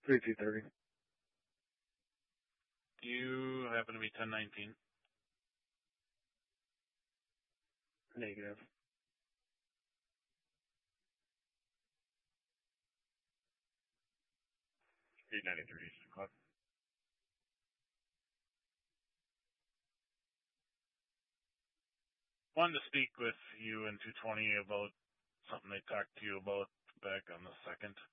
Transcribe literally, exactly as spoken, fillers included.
three two thirty. Do you happen to be ten nineteen? Negative. eight ninety-three Eastern Club. Wanted to speak with you in two twenty about something they talked to you about back on the second.